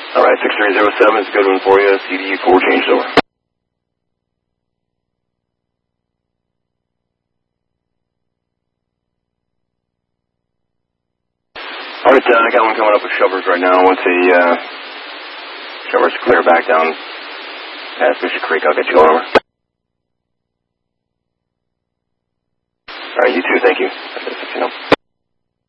Alright, 6307 is a good one for you. CD4 changed over. Alright, I got one coming up with shovers right now. Once the shovers clear back down past Bishop Creek, I'll get you over. Alright, you too, thank you.